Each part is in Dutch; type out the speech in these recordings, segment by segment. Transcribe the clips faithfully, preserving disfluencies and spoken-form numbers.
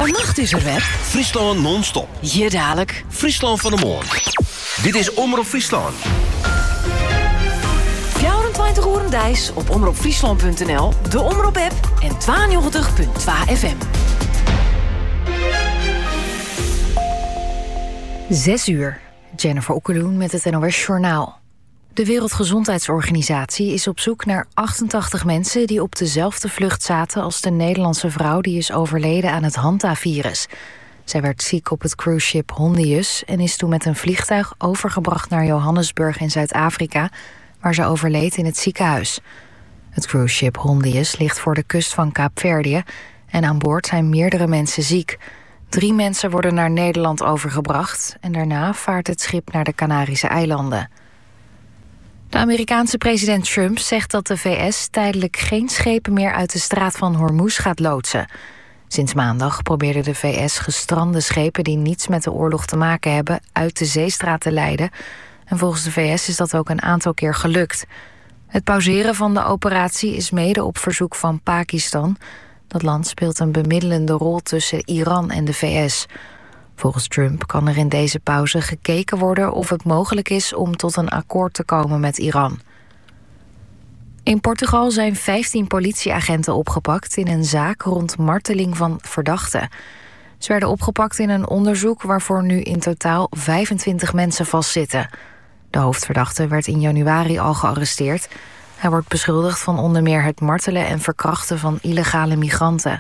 Vannacht is er weer Friesland non-stop. Hier dadelijk Friesland van de Morgen. Dit is Omroep Friesland. vierentwintig uur dijs op omroep friesland punt n l, de Omroep-app en tweeënnegentig punt twee F M. Zes uur. Jennifer Okkeloen met het N O S Journaal. De Wereldgezondheidsorganisatie is op zoek naar achtentachtig mensen die op dezelfde vlucht zaten als de Nederlandse vrouw die is overleden aan het Hanta-virus. Zij werd ziek op het cruiseschip Hondius en is toen met een vliegtuig overgebracht naar Johannesburg in Zuid-Afrika, waar ze overleed in het ziekenhuis. Het cruiseschip Hondius ligt voor de kust van Kaapverdië en aan boord zijn meerdere mensen ziek. Drie mensen worden naar Nederland overgebracht en daarna vaart het schip naar de Canarische eilanden. De Amerikaanse president Trump zegt dat de V S tijdelijk geen schepen meer uit de straat van Hormuz gaat loodsen. Sinds maandag probeerde de V S gestrande schepen die niets met de oorlog te maken hebben uit de zeestraat te leiden. En volgens de V S is dat ook een aantal keer gelukt. Het pauzeren van de operatie is mede op verzoek van Pakistan. Dat land speelt een bemiddelende rol tussen Iran en de V S. Volgens Trump kan er in deze pauze gekeken worden of het mogelijk is om tot een akkoord te komen met Iran. In Portugal zijn vijftien politieagenten opgepakt in een zaak rond marteling van verdachten. Ze werden opgepakt in een onderzoek waarvoor nu in totaal vijfentwintig mensen vastzitten. De hoofdverdachte werd in januari al gearresteerd. Hij wordt beschuldigd van onder meer het martelen en verkrachten van illegale migranten.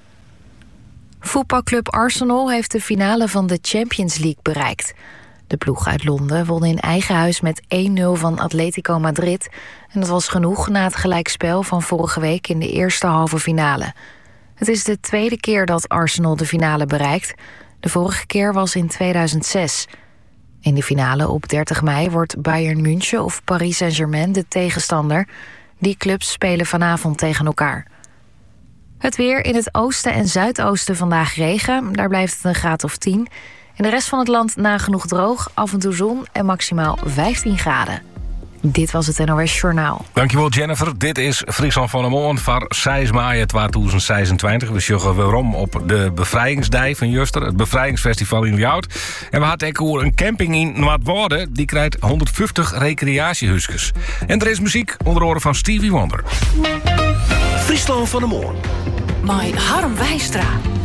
Voetbalclub Arsenal heeft de finale van de Champions League bereikt. De ploeg uit Londen won in eigen huis met één nul van Atletico Madrid. En dat was genoeg na het gelijkspel van vorige week in de eerste halve finale. Het is de tweede keer dat Arsenal de finale bereikt. De vorige keer was in tweeduizend zes. In de finale op dertig mei wordt Bayern München of Paris Saint-Germain de tegenstander. Die clubs spelen vanavond tegen elkaar. Het weer: in het oosten en zuidoosten vandaag regen. Daar blijft het een graad of tien. In de rest van het land nagenoeg droog, af en toe zon en maximaal vijftien graden. Dit was het N O S Journaal. Dankjewel Jennifer. Dit is Friesland van de Morgen van zes mei tweeduizend zesentwintig. We sjoggen weerom op de Bevrijdingsdij van Juster, het Bevrijdingsfestival in Ljout. En we hadden ook een camping in Noordwouden. Die krijgt honderdvijftig recreatiehuisjes. En er is muziek onder oren van Stevie Wonder. Friesland van de Morgen. My Harm Wijstra.